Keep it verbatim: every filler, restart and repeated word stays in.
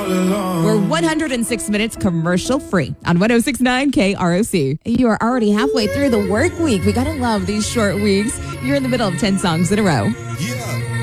We're one hundred six minutes commercial free on one oh six point nine K R O C. You are already halfway through the work week. We gotta love these short weeks. You're in the middle of ten songs in a row.